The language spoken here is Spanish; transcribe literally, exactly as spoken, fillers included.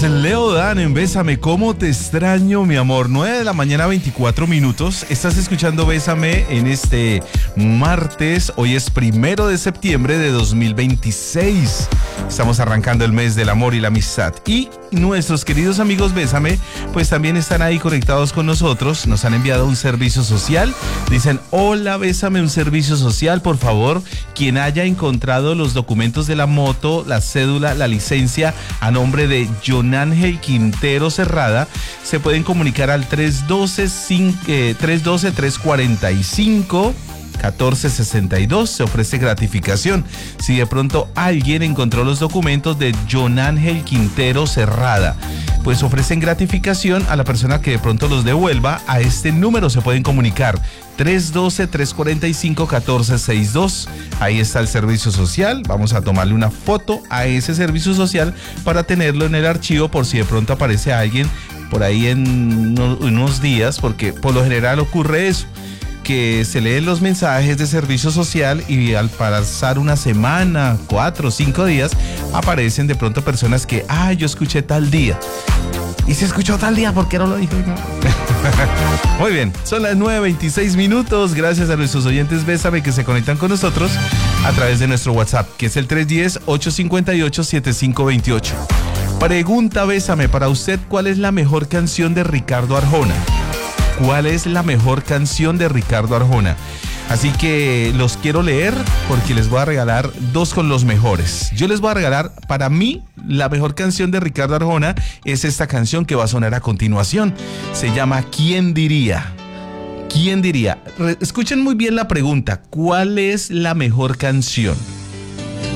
es Leo Dan en Bésame, ¿cómo te extraño, mi amor? nueve de la mañana, veinticuatro minutos. Estás escuchando Bésame en este martes. Hoy es primero de septiembre de dos mil veintiséis. Estamos arrancando el mes del amor y la amistad. Y nuestros queridos amigos Bésame, pues también están ahí conectados con nosotros. Nos han enviado un servicio social. Dicen, hola, Bésame, un servicio social, por favor. Quien haya encontrado los documentos de la moto, la cédula, la licencia a nombre de John Ángel Quintero Cerrada, se pueden comunicar al tres uno dos, tres cuatro cinco, uno cuatro seis dos. Se ofrece gratificación si de pronto alguien encontró los documentos de John Ángel Quintero Cerrada, pues ofrecen gratificación a la persona que de pronto los devuelva. A este número se pueden comunicar tres uno dos, tres cuatro cinco, uno cuatro seis dos. Ahí está el servicio social. Vamos a tomarle una foto a ese servicio social para tenerlo en el archivo por si de pronto aparece alguien por ahí en unos días, porque por lo general ocurre eso, que se leen los mensajes de servicio social y al pasar una semana, cuatro o cinco días, aparecen de pronto personas que, ah, yo escuché tal día. Y se escuchó tal día, ¿por qué no lo dijo? Muy bien, son las nueve veintiséis minutos. Gracias a nuestros oyentes Bésame que se conectan con nosotros a través de nuestro WhatsApp, que es el tres uno cero, ocho cinco ocho, siete cinco dos ocho. Pregunta Bésame para usted, ¿cuál es la mejor canción de Ricardo Arjona? ¿Cuál es la mejor canción de Ricardo Arjona? Así que los quiero leer porque les voy a regalar dos con los mejores. Yo les voy a regalar, para mí, la mejor canción de Ricardo Arjona es esta canción que va a sonar a continuación. Se llama ¿Quién diría? ¿Quién diría? Re- escuchen muy bien la pregunta. ¿Cuál es la mejor canción?